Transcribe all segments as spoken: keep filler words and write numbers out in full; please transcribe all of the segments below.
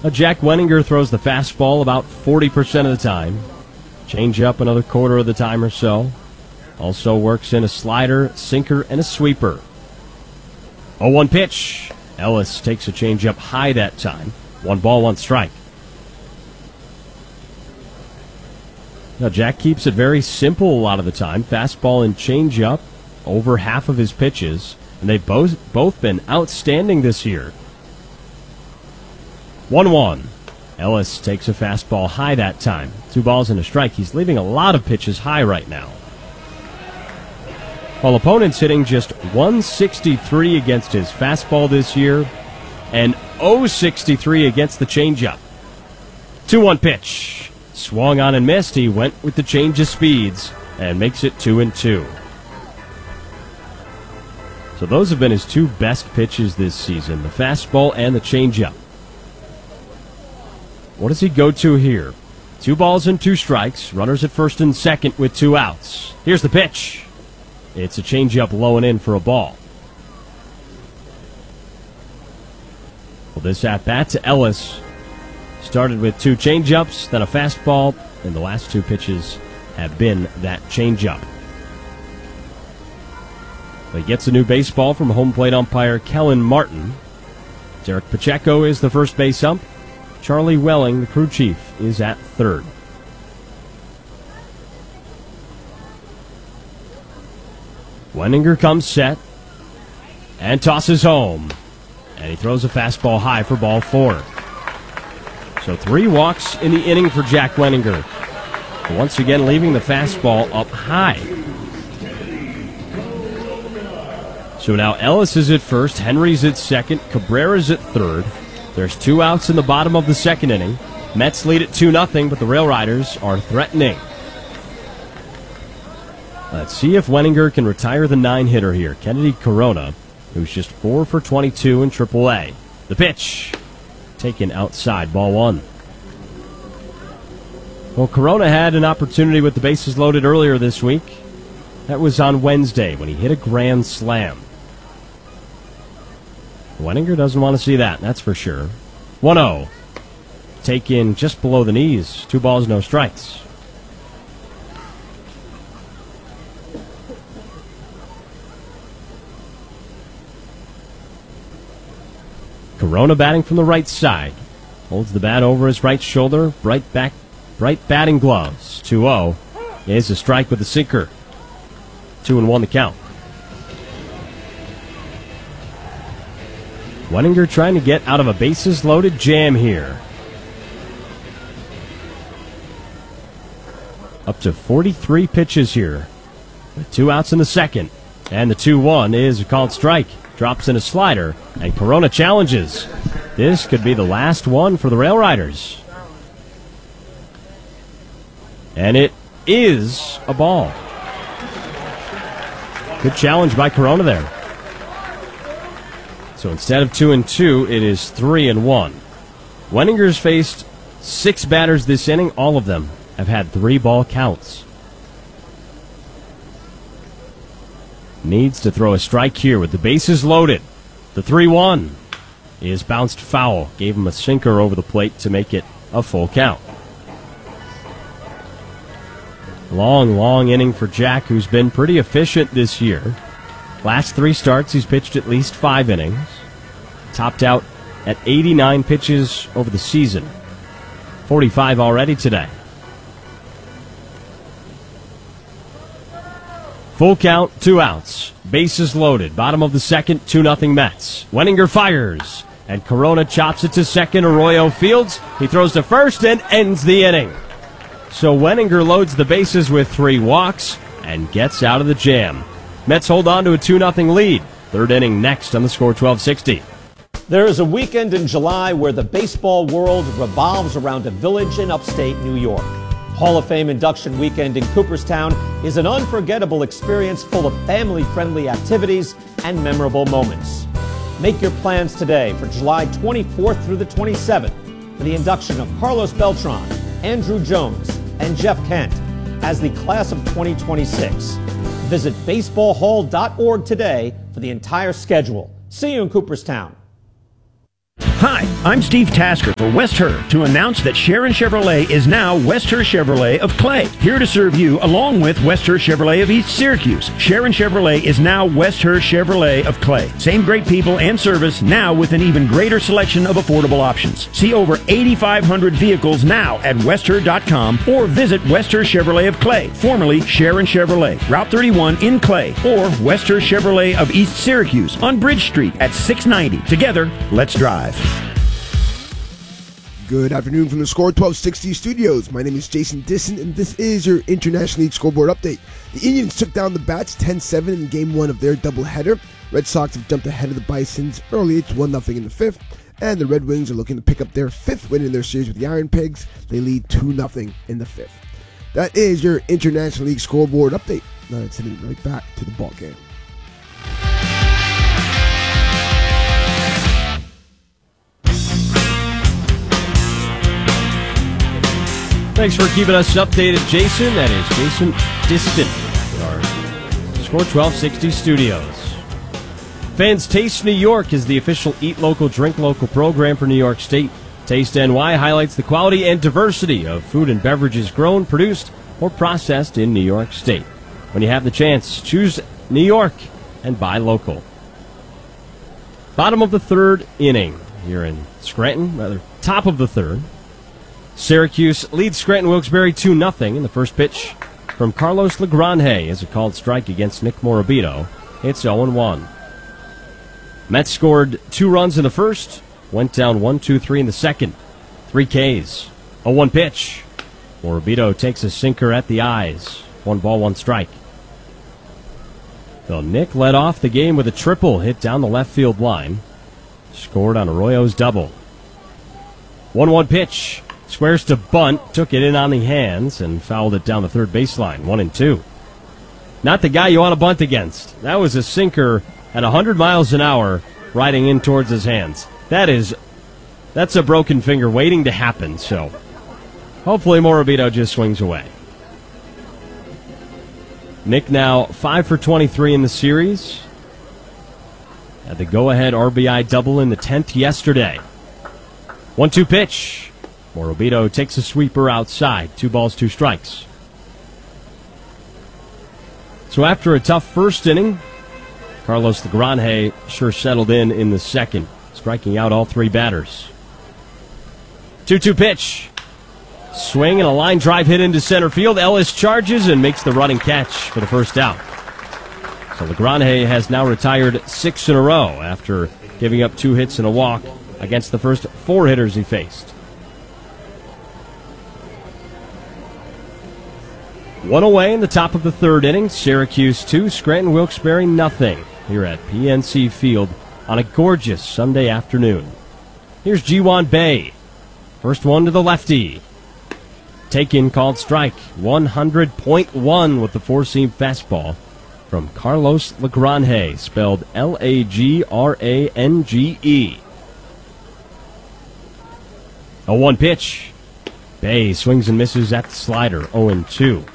Uh, Jack Wenninger throws the fastball about forty percent of the time. Change up another quarter of the time or so. Also works in a slider, sinker, and a sweeper. oh one pitch. Ellis takes a change up high that time. One ball, one strike. Now Jack keeps it very simple a lot of the time. Fastball and change up over half of his pitches. And they've both, both been outstanding this year. one one. Ellis takes a fastball high that time. Two balls and a strike. He's leaving a lot of pitches high right now. While opponents hitting just one sixty-three against his fastball this year and oh sixty-three against the changeup. two one pitch. Swung on and missed. He went with the change of speeds and makes it two and two. So those have been his two best pitches this season, the fastball and the changeup. What does he go to here? Two balls and two strikes. Runners at first and second with two outs. Here's the pitch. It's a changeup low and in for a ball. Well, this at-bat to Ellis started with two changeups, then a fastball, and the last two pitches have been that changeup. He gets a new baseball from home plate umpire Kellen Martin. Derek Pacheco is the first base ump. Charlie Welling, the crew chief, is at third. Wenninger comes set and tosses home. And he throws a fastball high for ball four. So three walks in the inning for Jack Wenninger. Once again leaving the fastball up high. So now Ellis is at first, Henry's at second, Cabrera's at third. There's two outs in the bottom of the second inning. Mets lead at two nothing, but the Rail Riders are threatening. Let's see if Wenninger can retire the nine-hitter here. Kennedy Corona, who's just four for twenty-two in triple A. The pitch, taken outside, ball one. Well, Corona had an opportunity with the bases loaded earlier this week. That was on Wednesday when he hit a grand slam. Wenninger doesn't want to see that, that's for sure. one oh. Taken just below the knees. Two balls, no strikes. Corona batting from the right side. Holds the bat over his right shoulder. Bright back, bright batting gloves. two oh. Is a strike with the sinker. Two and one the count. Wenninger trying to get out of a bases-loaded jam here. Up to forty-three pitches here. With two outs in the second. And the two one is a called strike. Drops in a slider. And Corona challenges. This could be the last one for the Rail Riders. And it is a ball. Good challenge by Corona there. So instead of two and two, it is three and one. Wenninger's faced six batters this inning. All of them have had three ball counts. Needs to throw a strike here with the bases loaded. The three one is bounced foul. Gave him a sinker over the plate to make it a full count. Long, long inning for Jack, who's been pretty efficient this year. Last three starts, he's pitched at least five innings. Topped out at eighty-nine pitches over the season. forty-five already today. Full count, two outs. Bases loaded. Bottom of the second, two nothing Mets. Wenninger fires. And Corona chops it to second. Arroyo fields. He throws to first and ends the inning. So Wenninger loads the bases with three walks and gets out of the jam. Mets hold on to a two nothing lead. Third inning next on the Score twelve sixty. There is a weekend in July where the baseball world revolves around a village in upstate New York. Hall of Fame induction weekend in Cooperstown is an unforgettable experience full of family-friendly activities and memorable moments. Make your plans today for July twenty-fourth through the twenty-seventh for the induction of Carlos Beltran, Andrew Jones, and Jeff Kent as the class of twenty twenty-six. Visit baseball hall dot org today for the entire schedule. See you in Cooperstown. Hi, I'm Steve Tasker for West Her to announce that Sharon Chevrolet is now West Her Chevrolet of Clay, here to serve you along with West Her Chevrolet of East Syracuse. Sharon Chevrolet is now West Her Chevrolet of Clay. Same great people and service, now with an even greater selection of affordable options. See over eighty-five hundred vehicles now at west her dot com or visit West Her Chevrolet of Clay, formerly Sharon Chevrolet, Route thirty-one in Clay, or West Her Chevrolet of East Syracuse on Bridge Street at six ninety. Together, let's drive. Good afternoon from the Score twelve sixty studios. My name is Jason Disson, and this is your International League scoreboard update. The Indians took down the Bats ten seven in game one of their doubleheader. Red Sox have jumped ahead of the Bisons early. It's one nothing in the fifth. And the Red Wings are looking to pick up their fifth win in their series with the Iron Pigs. They lead two nothing in the fifth. That is your International League scoreboard update. Now let's hit it right back to the ball game. Thanks for keeping us updated, Jason. That is Jason Diston in our Score twelve sixty studios. Fans, Taste New York is the official Eat Local, Drink Local program for New York State. Taste N Y highlights the quality and diversity of food and beverages grown, produced, or processed in New York State. When you have the chance, choose New York and buy local. Bottom of the third inning here in Scranton, rather top of the third. Syracuse leads Scranton Wilkes-Barre two nothing in the first pitch from Carlos Legrande as a called strike against Nick Morabito. It's oh one. Mets scored two runs in the first, went down one two three in the second. Three Ks. oh one pitch. Morabito takes a sinker at the eyes. One ball, one strike. So Nick led off the game with a triple hit down the left field line. Scored on Arroyo's double. one one pitch. Squares to bunt, took it in on the hands, and fouled it down the third baseline. One and two. Not the guy you want to bunt against. That was a sinker at one hundred miles an hour riding in towards his hands. That is, that's a broken finger waiting to happen, so hopefully Morabito just swings away. Nick now five for twenty-three in the series. Had the go-ahead R B I double in the tenth yesterday. one two pitch. Morabito takes a sweeper outside. Two balls, two strikes. So after a tough first inning, Carlos Legrande sure settled in in the second, striking out all three batters. two two pitch. Swing and a line drive hit into center field. Ellis charges and makes the running catch for the first out. So Legrande has now retired six in a row after giving up two hits and a walk against the first four hitters he faced. One away in the top of the third inning. Syracuse two, Scranton Wilkes-Barre nothing here at P N C Field on a gorgeous Sunday afternoon. Here's Ji-Hwan Bae. First one to the lefty. Taken, called strike. one hundred point one with the four-seam fastball from Carlos Legrande, spelled L A G R A N G E. oh one pitch. Bae swings and misses at the slider, oh two.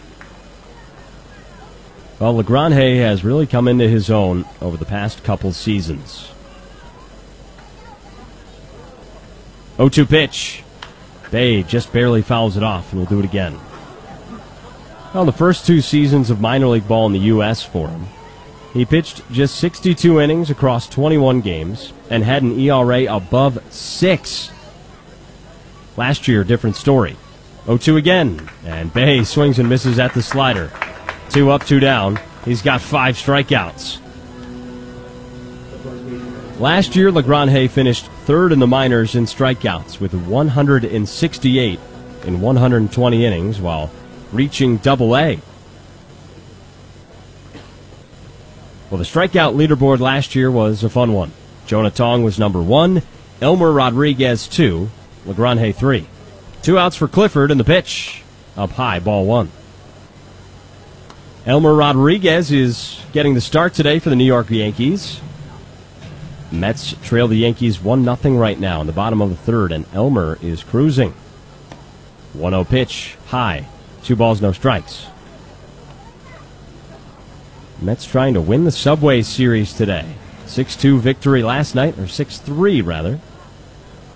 Well, Legrande has really come into his own over the past couple seasons. oh two pitch. Bae just barely fouls it off, and will do it again. Well, the first two seasons of minor league ball in the U S for him, he pitched just sixty-two innings across twenty-one games and had an E R A above six. Last year, different story. oh two again, and Bae swings and misses at the slider. Two up, two down. He's got five strikeouts. Last year, Legrande finished third in the minors in strikeouts with one hundred sixty-eight in one hundred twenty innings while reaching double A. Well, the strikeout leaderboard last year was a fun one. Jonah Tong was number one, Elmer Rodriguez two, Legrande three. Two outs for Clifford, and the pitch up high, ball one. Elmer Rodriguez is getting the start today for the New York Yankees. Mets trail the Yankees one nothing right now in the bottom of the third, and Elmer is cruising. one oh pitch, high, two balls, no strikes. Mets trying to win the Subway Series today. six two victory last night, or six three rather.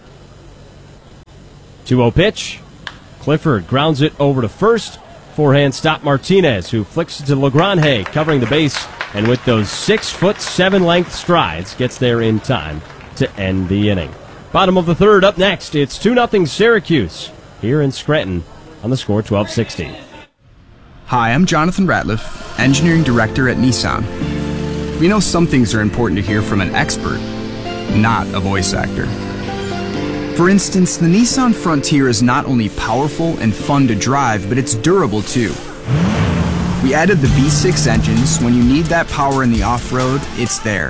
two oh pitch. Clifford grounds it over to first. Forehand stop Martinez, who flicks it to LeGrande, covering the base, and with those six foot seven length strides, gets there in time to end the inning. Bottom of the third up next. It's two nothing Syracuse here in Scranton on the score twelve sixty. Hi, I'm Jonathan Ratliff, Engineering Director at Nissan. We know some things are important to hear from an expert, not a voice actor. For instance, the Nissan Frontier is not only powerful and fun to drive, but it's durable too. We added the V six engines. When you need that power in the off-road, it's there.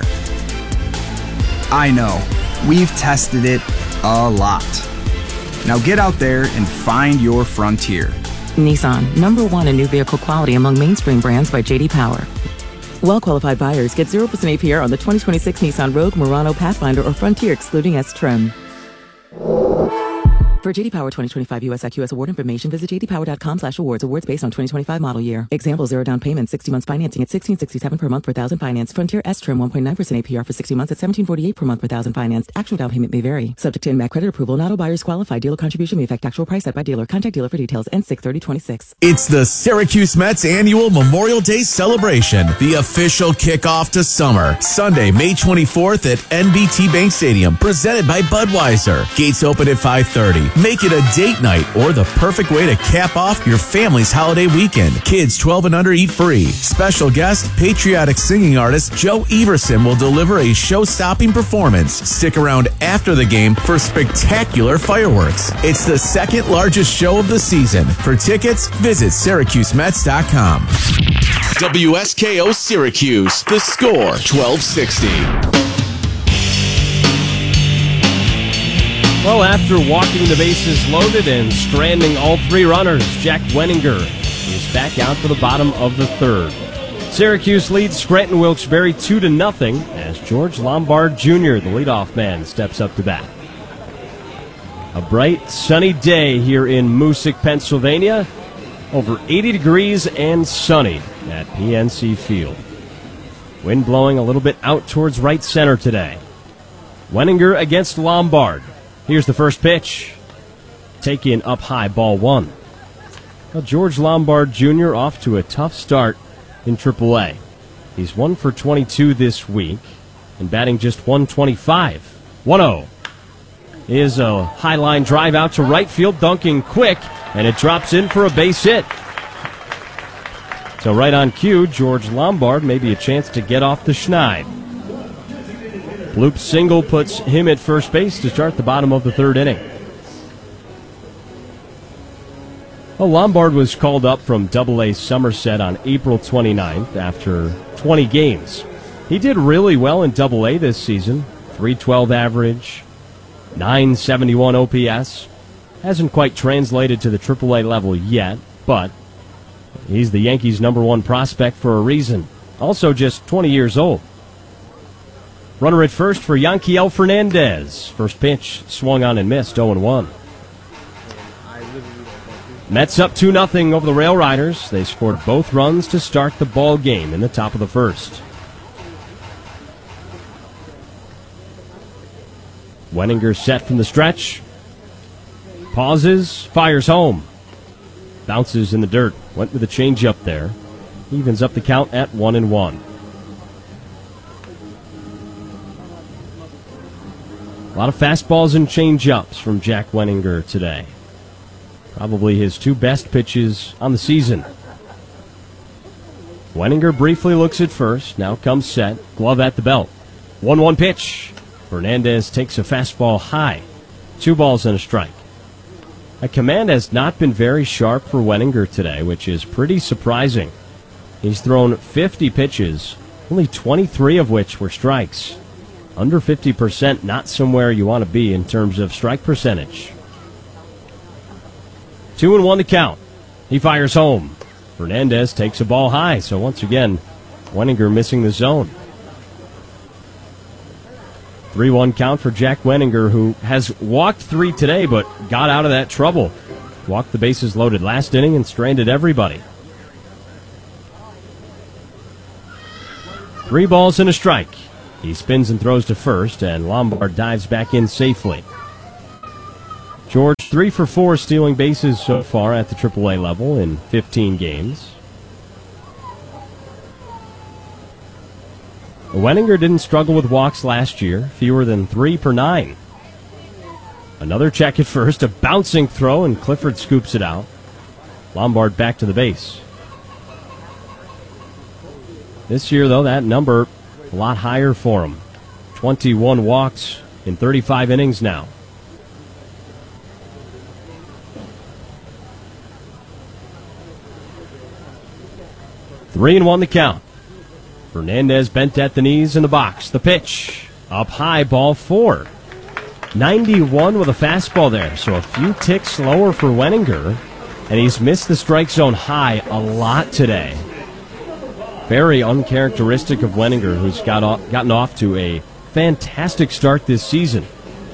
I know, we've tested it a lot. Now get out there and find your Frontier. Nissan, number one in new vehicle quality among mainstream brands by J D Power. Well-qualified buyers get zero percent A P R on the twenty twenty-six Nissan Rogue, Murano, Pathfinder, or Frontier excluding S-Trim. For J D Power twenty twenty-five U S I Q S award information, visit j d power dot com slash awards. Awards based on twenty twenty-five model year. Example, zero down payment, sixty months financing at sixteen sixty-seven per month per thousand financed. Frontier S-Trim, one point nine percent A P R for sixty months at seventeen forty-eight per month per thousand financed. Actual down payment may vary. Subject to in-mac credit approval. Not all buyers qualify. Dealer contribution may affect actual price set by dealer. Contact dealer for details. N six thirty twenty-six. It's the Syracuse Mets annual Memorial Day celebration, the official kickoff to summer. Sunday, May twenty-fourth at N B T Bank Stadium, presented by Budweiser. Gates open at five thirty. Make it a date night or the perfect way to cap off your family's holiday weekend. Kids twelve and under eat free. Special guest, patriotic singing artist Joe Everson will deliver a show-stopping performance. Stick around after the game for spectacular fireworks. It's the second largest show of the season. For tickets, visit Syracuse Mets dot com. W S K O Syracuse, the score twelve sixty. Well, after walking the bases loaded and stranding all three runners, Jack Wenninger is back out for the bottom of the third. Syracuse leads Scranton Wilkes-Barre two to nothing as George Lombard Junior, the leadoff man, steps up to bat. A bright, sunny day here in Moosic, Pennsylvania. Over eighty degrees and sunny at P N C Field. Wind blowing a little bit out towards right center today. Wenninger against Lombard. Here's the first pitch. Taken up high, ball one. Well, George Lombard Junior off to a tough start in triple A. He's one for twenty-two this week and batting just one twenty-five. one oh. Is a high line drive out to right field, dunking quick, and it drops in for a base hit. So right on cue, George Lombard maybe a chance to get off the schneid. Bloop single puts him at first base to start the bottom of the third inning. Well, Lombard was called up from double A Somerset on April twenty-ninth after twenty games. He did really well in double A this season. three twelve average, nine seventy-one O P S. Hasn't quite translated to the triple A level yet, but he's the Yankees' number one prospect for a reason. Also just twenty years old. Runner at first for Yanquiel Fernandez. First pitch swung on and missed, oh and one. Mets up two nothing over the Rail Riders. They scored both runs to start the ball game in the top of the first. Wenninger set from the stretch. Pauses, fires home. Bounces in the dirt. Went with a changeup there. Evens up the count at one and one. A lot of fastballs and changeups from Jack Wenninger today. Probably his two best pitches on the season. Wenninger briefly looks at first, now comes set, glove at the belt. one one pitch. Fernandez takes a fastball high. Two balls and a strike. A command has not been very sharp for Wenninger today, which is pretty surprising. He's thrown fifty pitches, only twenty-three of which were strikes. Under fifty percent, not somewhere you want to be in terms of strike percentage. Two and one to count. He fires home. Fernandez takes a ball high, so once again, Wenninger missing the zone. three one count for Jack Wenninger, who has walked three today, but got out of that trouble. Walked the bases loaded last inning and stranded everybody. Three balls and a strike. He spins and throws to first, and Lombard dives back in safely. George, three for four stealing bases so far at the triple A level in fifteen games. Wenninger didn't struggle with walks last year, fewer than three per nine. Another check at first, a bouncing throw, and Clifford scoops it out. Lombard back to the base. This year, though, that number a lot higher for him. twenty-one walks in thirty-five innings now. Three and one to count. Fernandez bent at the knees in the box. The pitch. Up high, ball four. ninety-one with a fastball there, so a few ticks slower for Wenninger, and he's missed the strike zone high a lot today. Very uncharacteristic of Wenninger, who's got off, gotten off to a fantastic start this season.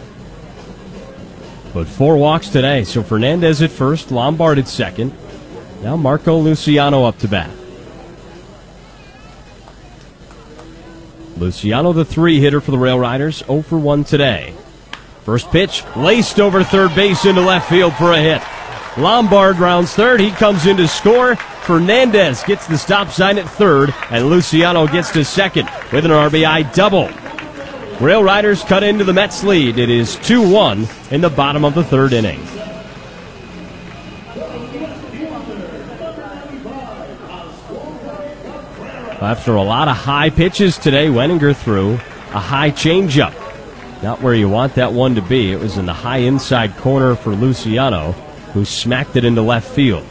But four walks today, so Fernandez at first, Lombard at second. Now Marco Luciano up to bat. Luciano, the three hitter for the Rail Riders, oh for one today. First pitch, laced over third base into left field for a hit. Lombard rounds third. He comes in to score. Fernandez gets the stop sign at third, and Luciano gets to second with an R B I double. Rail Riders cut into the Mets lead. It is two one in the bottom of the third inning. After a lot of high pitches today, Wenninger threw a high changeup. Not where you want that one to be. It was in the high inside corner for Luciano, who smacked it into left field.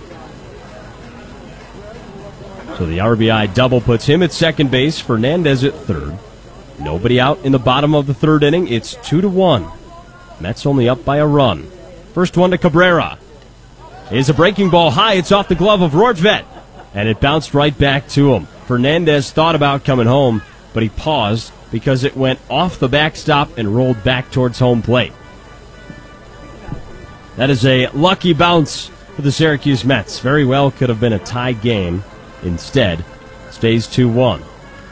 So the R B I double puts him at second base, Fernandez at third. Nobody out in the bottom of the third inning. It's two to one. Mets only up by a run. First one to Cabrera. Is a breaking ball high. It's off the glove of Rortvedt, and it bounced right back to him. Fernandez thought about coming home, but he paused because it went off the backstop and rolled back towards home plate. That is a lucky bounce for the Syracuse Mets. Very well could have been a tie game. Instead, stays two one.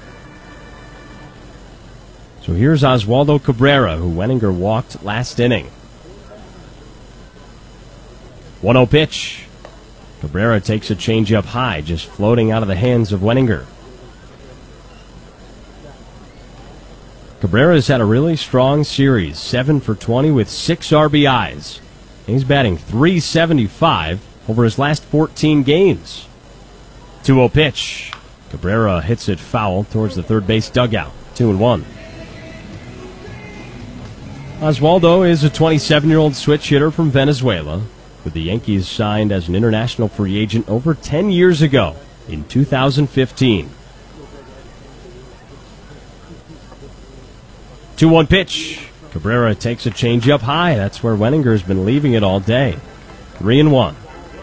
So here's Oswaldo Cabrera, who Wenninger walked last inning. one oh pitch. Cabrera takes a changeup high, just floating out of the hands of Wenninger. Cabrera's had a really strong series, seven for twenty with six R B Is. He's batting three seventy-five over his last fourteen games. two oh pitch. Cabrera hits it foul towards the third base dugout. two and one. Oswaldo is a twenty-seven-year-old switch hitter from Venezuela, with the Yankees signed as an international free agent over ten years ago in two thousand fifteen. two one pitch. Cabrera takes a changeup high. That's where Wenninger's been leaving it all day. three and one.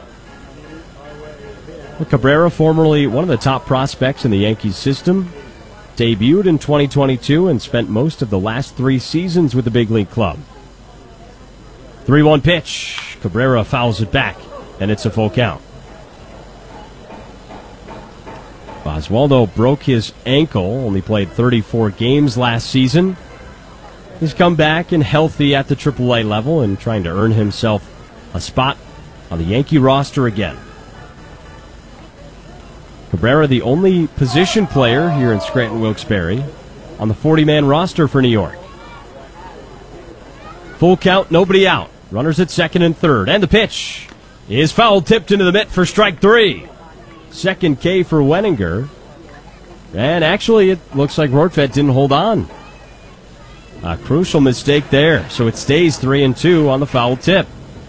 Well, Cabrera, formerly one of the top prospects in the Yankees system, debuted in twenty twenty-two and spent most of the last three seasons with the big league club. three one pitch. Cabrera fouls it back, and it's a full count. Oswaldo broke his ankle, only played thirty-four games last season. He's come back and healthy at the triple A level and trying to earn himself a spot on the Yankee roster again. Cabrera, the only position player here in Scranton-Wilkes-Barre on the forty-man roster for New York. Full count, nobody out. Runners at second and third. And the pitch is foul, tipped into the mitt for strike three. Second K for Wenninger. And actually, it looks like Rortvedt didn't hold on. A crucial mistake there. So it stays three and two on the foul tip.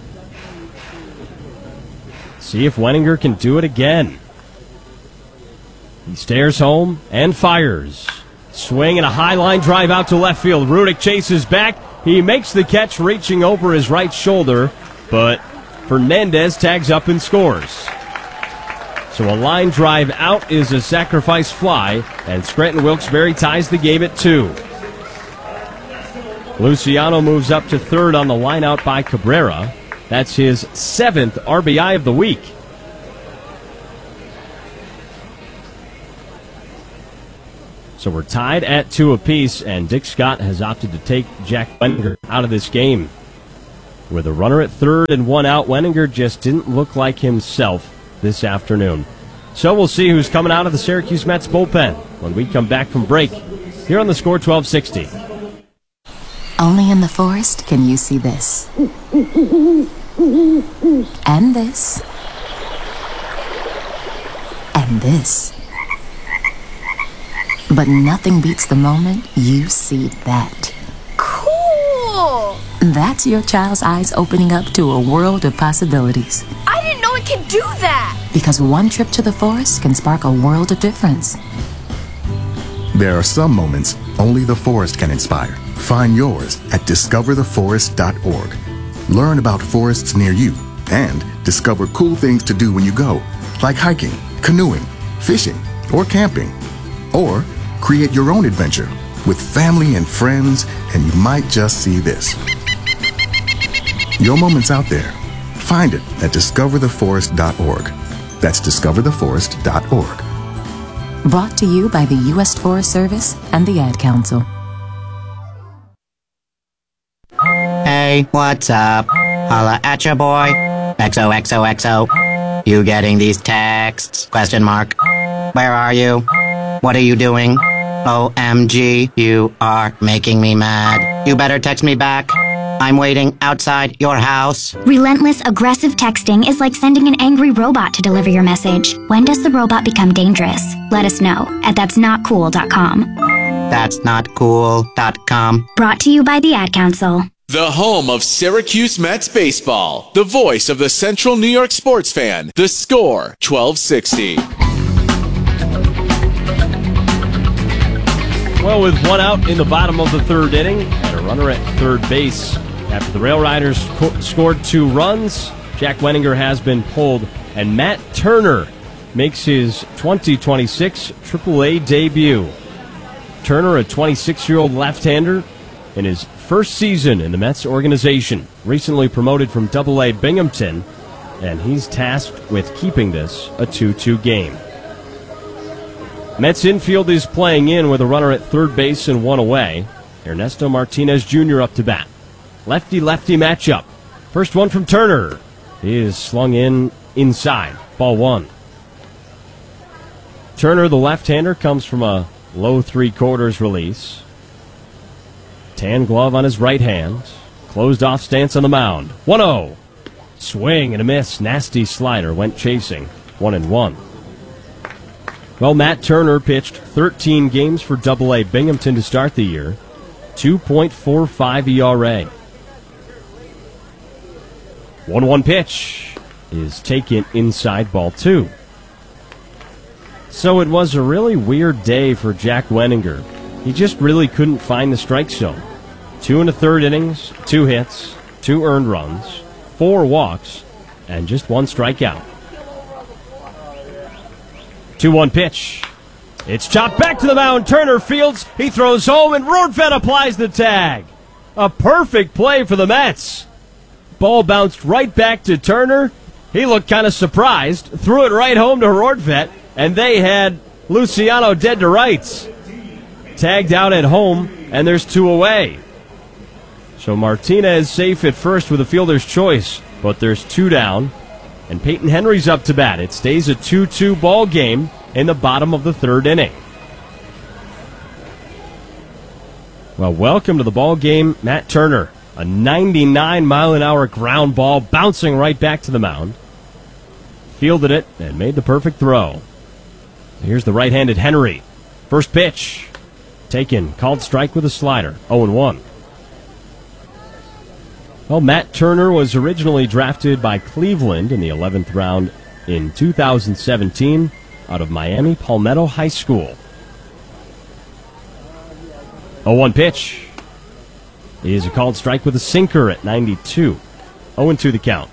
See if Wenninger can do it again. He stares home and fires. Swing and a high line drive out to left field. Rudick chases back. He makes the catch reaching over his right shoulder, but Fernandez tags up and scores. So a line drive out is a sacrifice fly, and Scranton-Wilkes-Barre ties the game at two. Luciano moves up to third on the line out by Cabrera. That's his seventh R B I of the week. So we're tied at two apiece, and Dick Scott has opted to take Jack Wenninger out of this game. With a runner at third and one out, Wenninger just didn't look like himself this afternoon. So we'll see who's coming out of the Syracuse Mets bullpen when we come back from break here on the Score twelve sixty. Only in the forest can you see this. And this. And this. But nothing beats the moment you see that. Cool! That's your child's eyes opening up to a world of possibilities. I didn't know it could do that! Because one trip to the forest can spark a world of difference. There are some moments only the forest can inspire. Find yours at discover the forest dot org. Learn about forests near you and discover cool things to do when you go, like hiking, canoeing, fishing, or camping. Or create your own adventure with family and friends, and you might just see this. Your moment's out there. Find it at discover the forest dot org. That's discover the forest dot org. Brought to you by the U S Forest Service and the Ad Council. Hey, what's up? Holla at ya, boy. X O X O X O. You getting these texts? Question mark. Where are you? What are you doing? O M G, you are making me mad. You better text me back. I'm waiting outside your house. Relentless, aggressive texting is like sending an angry robot to deliver your message. When does the robot become dangerous? Let us know at that's not cool dot com. That's not cool dot com. Brought to you by the Ad Council. The home of Syracuse Mets baseball. The voice of the Central New York sports fan. The Score twelve sixty. Well, with one out in the bottom of the third inning and a runner at third base after the Rail Riders co- scored two runs, Jack Wenninger has been pulled, and Matt Turner makes his twenty twenty-six triple A debut. Turner, a twenty-six-year-old left-hander in his first season in the Mets organization, recently promoted from double A Binghamton, and he's tasked with keeping this a two two game. Mets infield is playing in with a runner at third base and one away. Ernesto Martinez Junior up to bat. Lefty-lefty matchup. First one from Turner. He is slung in inside. Ball one. Turner, the left-hander, comes from a low three-quarters release. Tan glove on his right hand. Closed off stance on the mound. one oh. Swing and a miss. Nasty slider. Went chasing. One and one. Well, Matt Turner pitched thirteen games for double A Binghamton to start the year. two point four five E R A. one one pitch is taken inside, ball two. So it was a really weird day for Jack Wenninger. He just really couldn't find the strike zone. Two and a third innings, two hits, two earned runs, four walks, and just one strikeout. two one pitch. It's chopped back to the mound. Turner fields. He throws home, and Rortvedt applies the tag. A perfect play for the Mets. Ball bounced right back to Turner. He looked kind of surprised, threw it right home to Rortvedt, and they had Luciano dead to rights. Tagged out at home, and there's two away. So Martinez safe at first with a fielder's choice, but there's two down. And Peyton Henry's up to bat. It stays a two two ball game in the bottom of the third inning. Well, welcome to the ball game, Matt Turner. A ninety-nine mile an hour ground ball bouncing right back to the mound. Fielded it and made the perfect throw. Here's the right-handed Henry. First pitch. Taken. Called strike with a slider. oh and one. Well, Matt Turner was originally drafted by Cleveland in the eleventh round in two thousand seventeen out of Miami Palmetto High School. oh one pitch. He is a called strike with a sinker at ninety-two. oh and two the count.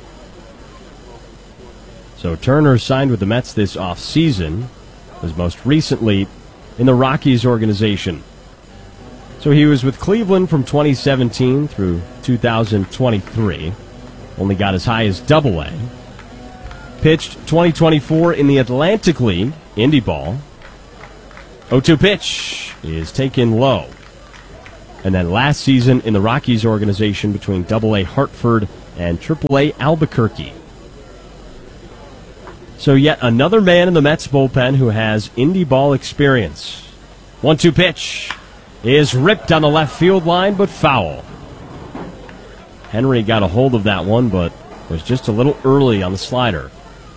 So Turner signed with the Mets this offseason, was most recently in the Rockies organization. So he was with Cleveland from twenty seventeen through two thousand twenty-three. Only got as high as double A. Pitched twenty twenty-four in the Atlantic League, Indy ball. oh two pitch is taken low. and then last season in the Rockies organization between double A Hartford and triple A Albuquerque. So yet another man in the Mets bullpen who has indie ball experience. one two pitch is ripped on the left field line, but foul. Henry got a hold of that one, but was just a little early on the slider.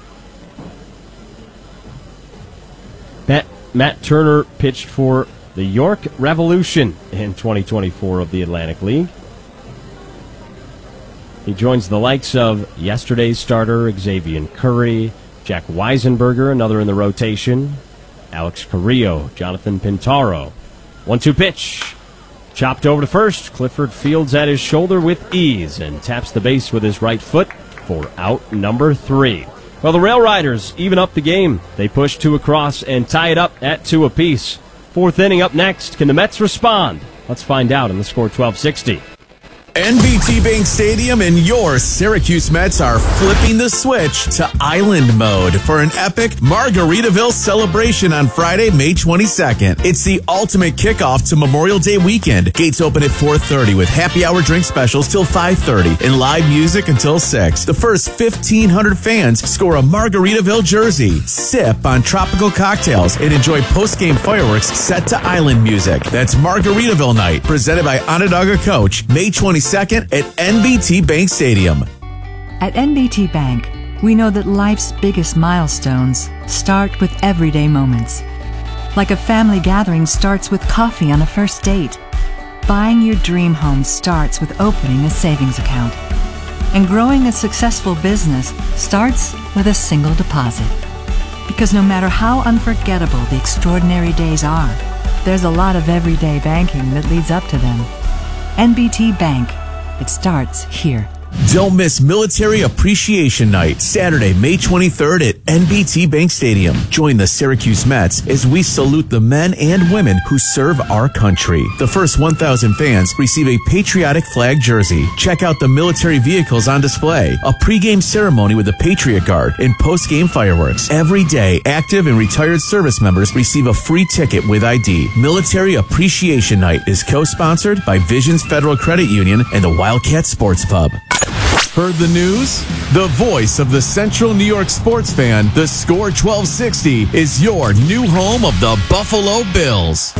Matt, Matt Turner pitched for the York Revolution in twenty twenty-four of the Atlantic League. He joins the likes of yesterday's starter, Xavier Curry, Jack Weisenberger, another in the rotation, Alex Carrillo, Jonathan Pintaro. one two pitch. Chopped over to first. Clifford fields at his shoulder with ease and taps the base with his right foot for out number three. Well, the Rail Riders even up the game. They push two across and tie it up at two apiece. Fourth inning up next. Can the Mets respond? Let's find out on the Score twelve sixty. N B T Bank Stadium and your Syracuse Mets are flipping the switch to island mode for an epic Margaritaville celebration on Friday, May twenty-second. It's the ultimate kickoff to Memorial Day weekend. Gates open at four thirty with happy hour drink specials till five thirty and live music until six. The first fifteen hundred fans score a Margaritaville jersey, sip on tropical cocktails, and enjoy post-game fireworks set to island music. That's Margaritaville night, presented by Onondaga Coach, May twenty-second at N B T Bank Stadium. At N B T Bank, we know that life's biggest milestones start with everyday moments. Like a family gathering starts with coffee on a first date. Buying your dream home starts with opening a savings account. And growing a successful business starts with a single deposit. Because no matter how unforgettable the extraordinary days are, there's a lot of everyday banking that leads up to them. N B T Bank. It starts here. Don't miss Military Appreciation Night, Saturday, May twenty-third at N B T Bank Stadium. Join the Syracuse Mets as we salute the men and women who serve our country. The first one thousand fans receive a patriotic flag jersey. Check out the military vehicles on display, a pregame ceremony with the Patriot Guard, and postgame fireworks. Every day, active and retired service members receive a free ticket with I D. Military Appreciation Night is co-sponsored by Visions Federal Credit Union and the Wildcat Sports Pub. Heard the news? The voice of the Central New York sports fan, the Score twelve sixty, is your new home of the Buffalo Bills.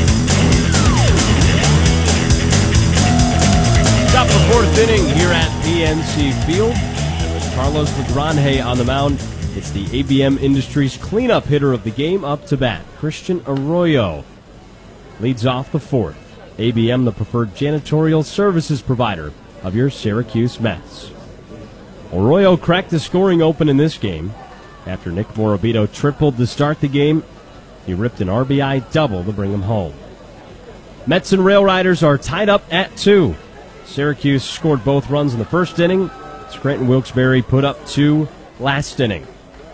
Top of the fourth inning here at P N C Field. With Carlos Legrande on the mound, it's the A B M Industries cleanup hitter of the game up to bat. Christian Arroyo leads off the fourth. A B M, the preferred janitorial services provider of your Syracuse Mets. Arroyo cracked the scoring open in this game. After Nick Morabito tripled to start the game, he ripped an R B I double to bring him home. Mets and Rail Riders are tied up at two. Syracuse scored both runs in the first inning. Scranton Wilkes-Barre put up two last inning.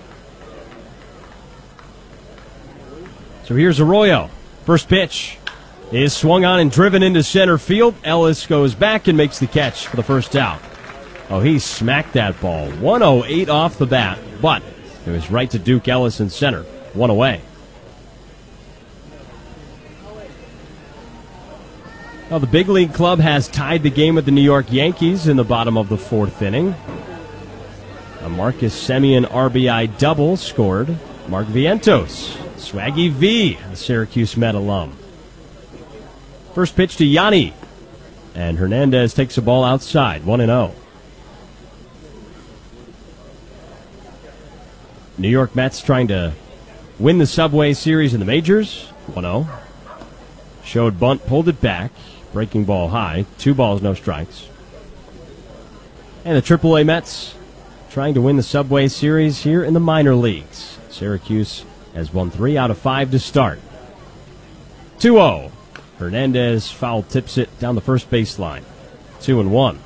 So here's Arroyo. First pitch is swung on and driven into center field. Ellis goes back and makes the catch for the first out. Oh, he smacked that ball. one oh eight off the bat, but it was right to Duke Ellis in center. One away. Well, the big league club has tied the game with the New York Yankees in the bottom of the fourth inning. A Marcus Semien R B I double scored Mark Vientos. Swaggy V, a Syracuse Met alum. First pitch to Yanni, and Hernandez takes the ball outside, one and oh. New York Mets trying to win the Subway Series in the majors, one oh. Showed bunt, pulled it back, breaking ball high, two balls, no strikes. And the triple A Mets trying to win the Subway Series here in the minor leagues. Syracuse has won three out of five to start. two oh. Hernandez foul tips it down the first baseline. Two and one.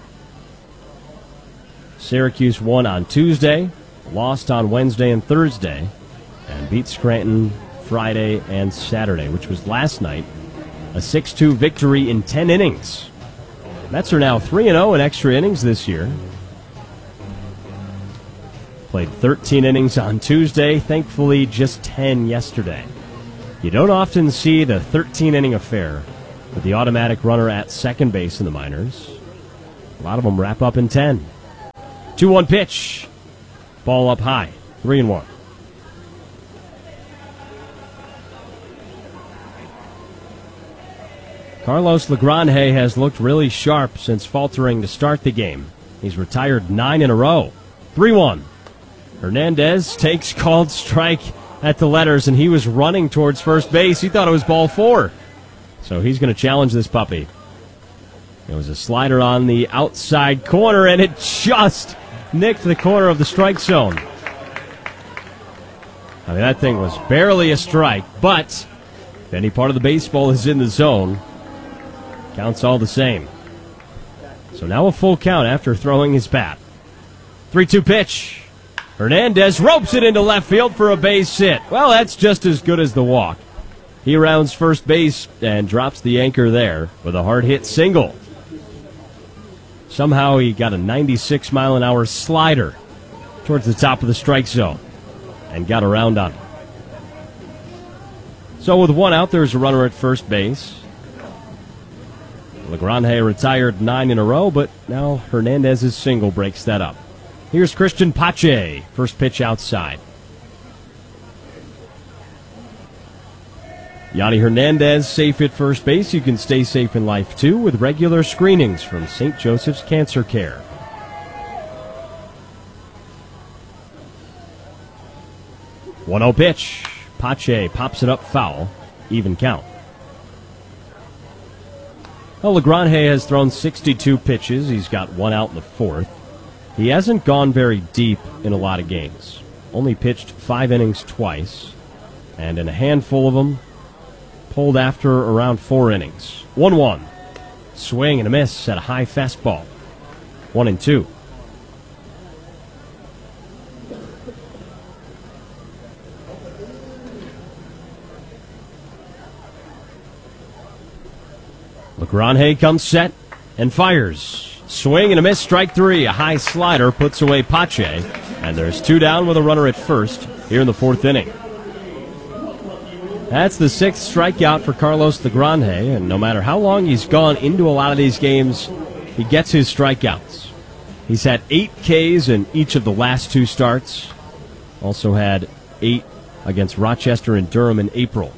Syracuse won on Tuesday, lost on Wednesday and Thursday, and beat Scranton Friday and Saturday, which was last night. A six two victory in ten innings. Mets are now three and oh in extra innings this year. Played thirteen innings on Tuesday, thankfully just ten yesterday. You don't often see the thirteen-inning affair with the automatic runner at second base in the minors. A lot of them wrap up in ten. two one pitch. Ball up high. three and one. Carlos Legrande has looked really sharp since faltering to start the game. He's retired nine in a row. three one. Hernandez takes called strike at the letters, and he was running towards first base. He thought it was ball four. So he's going to challenge this puppy. It was a slider on the outside corner, and it just nicked the corner of the strike zone. I mean, that thing was barely a strike, but if any part of the baseball is in the zone, counts all the same. So now a full count after throwing his bat. three two pitch. Hernandez ropes it into left field for a base hit. Well, that's just as good as the walk. He rounds first base and drops the anchor there with a hard hit single. Somehow he got a ninety-six mile an hour slider towards the top of the strike zone and got around on it. So with one out, there's a runner at first base. Legrande retired nine in a row, but now Hernandez's single breaks that up. Here's Christian Pache, first pitch outside. Yanni Hernandez safe at first base. You can stay safe in life, too, with regular screenings from Saint Joseph's Cancer Care. one oh pitch. Pache pops it up foul. Even count. Well, Legrande has thrown sixty-two pitches. He's got one out in the fourth. He hasn't gone very deep in a lot of games. Only pitched five innings twice. And in a handful of them, pulled after around four innings. one one. Swing and a miss at a high fastball. one and two. Legrande comes set and fires. Swing and a miss, strike three. A high slider puts away Pache. And there's two down with a runner at first here in the fourth inning. That's the sixth strikeout for Carlos Legrande, and no matter how long he's gone into a lot of these games, he gets his strikeouts. He's had eight Ks in each of the last two starts. Also had eight against Rochester and Durham in April.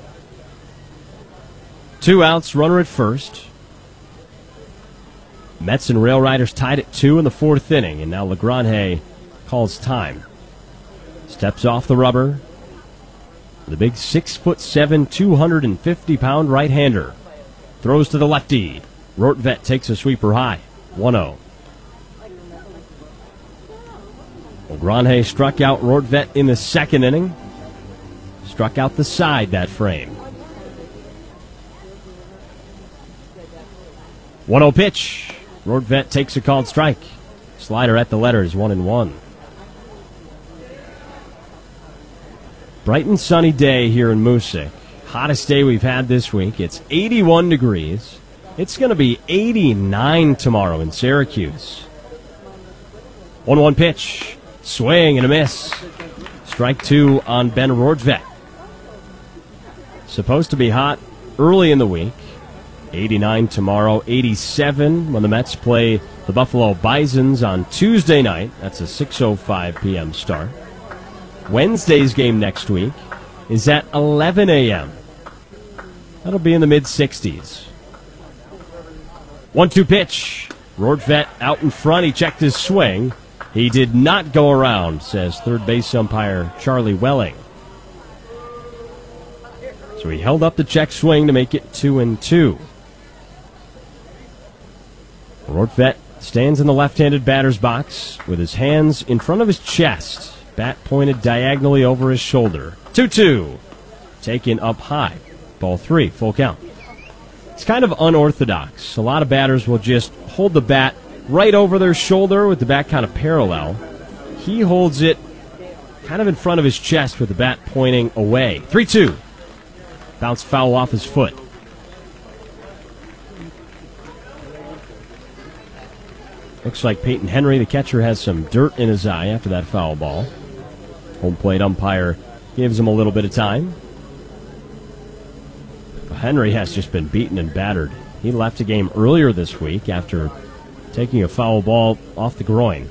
Two outs, runner at first. Mets and Rail Riders tied at two in the fourth inning, and now Legrande calls time. Steps off the rubber. The big six foot seven, two hundred fifty pound right-hander throws to the lefty. Rortvedt takes a sweeper high. one oh. Legrande struck out Rortvedt in the second inning. Struck out the side that frame. one oh pitch. Rortvedt takes a called strike. Slider at the letters, one and one. Bright and sunny day here in Moosic. Hottest day we've had this week. It's eighty-one degrees. It's going to be eighty-nine tomorrow in Syracuse. one one pitch. Swing and a miss. Strike two on Ben Rortvedt. Supposed to be hot early in the week. eighty-nine tomorrow, eighty-seven when the Mets play the Buffalo Bisons on Tuesday night. That's a six oh five p.m. start. Wednesday's game next week is at eleven a.m. That'll be in the mid-sixties. one two pitch. Rortvedt out in front. He checked his swing. He did not go around, says third base umpire Charlie Welling. So he held up the check swing to make it two and two. Rortvedt stands in the left-handed batter's box with his hands in front of his chest. Bat pointed diagonally over his shoulder. two two. Taken up high. Ball three. Full count. It's kind of unorthodox. A lot of batters will just hold the bat right over their shoulder with the bat kind of parallel. He holds it kind of in front of his chest with the bat pointing away. three two. Bounce foul off his foot. Looks like Peyton Henry, the catcher, has some dirt in his eye after that foul ball. Home plate umpire gives him a little bit of time. Henry has just been beaten and battered. He left the game earlier this week after taking a foul ball off the groin.